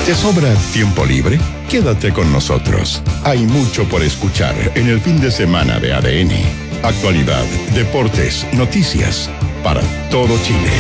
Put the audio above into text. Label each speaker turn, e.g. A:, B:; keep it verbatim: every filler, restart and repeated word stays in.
A: ¿Te sobra tiempo libre? Quédate con nosotros. Hay mucho por escuchar en el fin de semana de A D N. Actualidad, deportes, noticias, para todo Chile.